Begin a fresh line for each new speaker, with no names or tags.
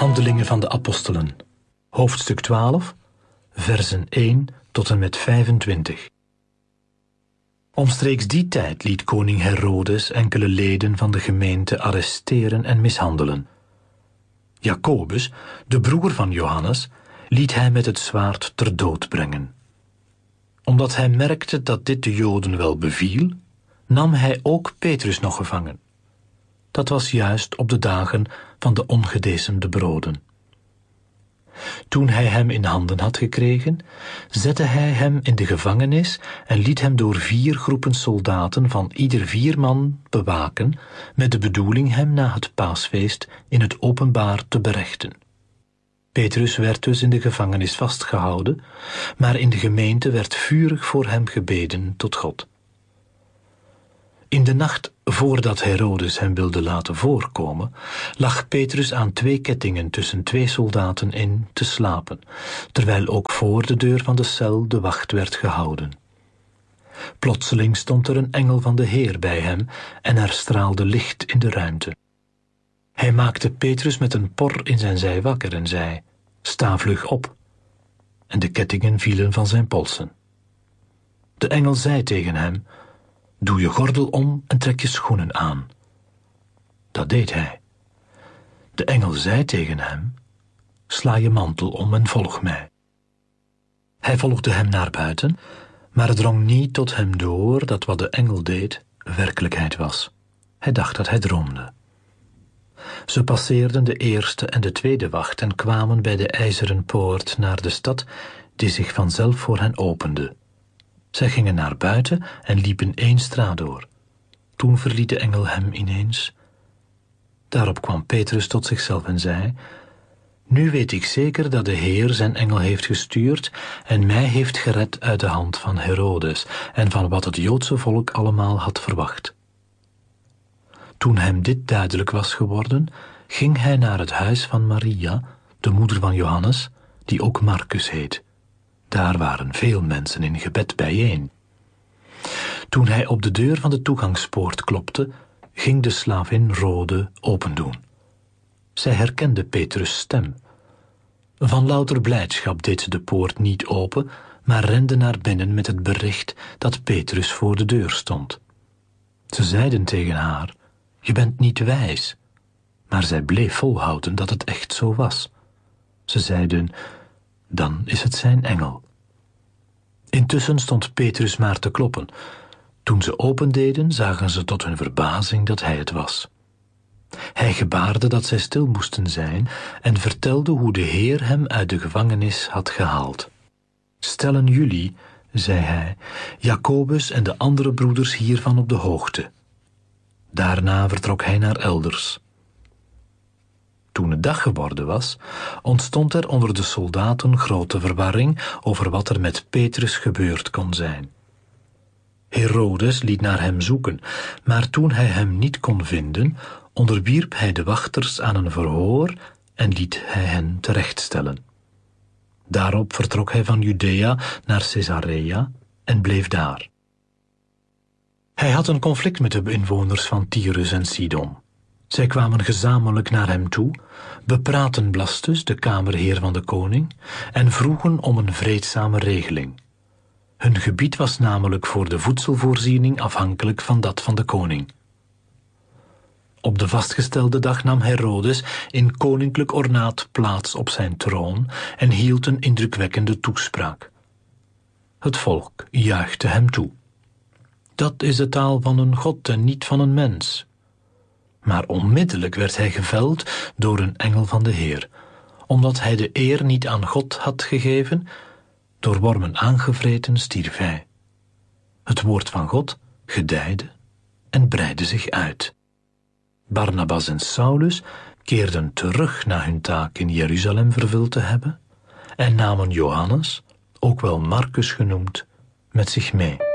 Handelingen van de Apostelen, hoofdstuk 12, versen 1 tot en met 25. Omstreeks die tijd liet koning Herodes enkele leden van de gemeente arresteren en mishandelen. Jacobus, de broer van Johannes, liet hij met het zwaard ter dood brengen. Omdat hij merkte dat dit de Joden wel beviel, nam hij ook Petrus nog gevangen. Dat was juist op de dagen van de ongedecemde broden. Toen hij hem in handen had gekregen, zette hij hem in de gevangenis en liet hem door 4 groepen soldaten van ieder 4 man bewaken, met de bedoeling hem na het paasfeest in het openbaar te berechten. Petrus werd dus in de gevangenis vastgehouden, maar in de gemeente werd vurig voor hem gebeden tot God. In de nacht voordat Herodes hem wilde laten voorkomen, lag Petrus aan 2 kettingen tussen 2 soldaten in te slapen, terwijl ook voor de deur van de cel de wacht werd gehouden. Plotseling stond er een engel van de Heer bij hem en er straalde licht in de ruimte. Hij maakte Petrus met een por in zijn zij wakker en zei: "Sta vlug op." En de kettingen vielen van zijn polsen. De engel zei tegen hem: "Doe je gordel om en trek je schoenen aan." Dat deed hij. De engel zei tegen hem: "Sla je mantel om en volg mij." Hij volgde hem naar buiten, maar het drong niet tot hem door dat wat de engel deed werkelijkheid was. Hij dacht dat hij droomde. Ze passeerden de eerste en de tweede wacht en kwamen bij de ijzeren poort naar de stad, die zich vanzelf voor hen opende. Zij gingen naar buiten en liepen 1 straat door. Toen verliet de engel hem ineens. Daarop kwam Petrus tot zichzelf en zei: "Nu weet ik zeker dat de Heer zijn engel heeft gestuurd en mij heeft gered uit de hand van Herodes en van wat het Joodse volk allemaal had verwacht." Toen hem dit duidelijk was geworden, ging hij naar het huis van Maria, de moeder van Johannes, die ook Marcus heet. Daar waren veel mensen in gebed bijeen. Toen hij op de deur van de toegangspoort klopte, ging de slavin Rode opendoen. Zij herkende Petrus' stem. Van louter blijdschap deed ze de poort niet open, maar rende naar binnen met het bericht dat Petrus voor de deur stond. Ze zeiden tegen haar: "Je bent niet wijs." Maar zij bleef volhouden dat het echt zo was. Ze zeiden: "Dan is het zijn engel." Intussen stond Petrus maar te kloppen. Toen ze opendeden, zagen ze tot hun verbazing dat hij het was. Hij gebaarde dat zij stil moesten zijn en vertelde hoe de Heer hem uit de gevangenis had gehaald. "Stellen jullie," zei hij, "Jacobus en de andere broeders hiervan op de hoogte." Daarna vertrok hij naar elders. Toen het dag geworden was, ontstond er onder de soldaten grote verwarring over wat er met Petrus gebeurd kon zijn. Herodes liet naar hem zoeken, maar toen hij hem niet kon vinden, onderwierp hij de wachters aan een verhoor en liet hij hen terechtstellen. Daarop vertrok hij van Judea naar Caesarea en bleef daar. Hij had een conflict met de inwoners van Tyrus en Sidon. Zij kwamen gezamenlijk naar hem toe, bepraatten Blastus, de kamerheer van de koning, en vroegen om een vreedzame regeling. Hun gebied was namelijk voor de voedselvoorziening afhankelijk van dat van de koning. Op de vastgestelde dag nam Herodes in koninklijk ornaat plaats op zijn troon en hield een indrukwekkende toespraak. Het volk juichte hem toe. Dat is de taal van een god en niet van een mens. Maar onmiddellijk werd hij geveld door een engel van de Heer, omdat hij de eer niet aan God had gegeven. Door wormen aangevreten stierf hij. Het woord van God gedijde en breidde zich uit. Barnabas en Saulus keerden terug na hun taak in Jeruzalem vervuld te hebben en namen Johannes, ook wel Marcus genoemd, met zich mee.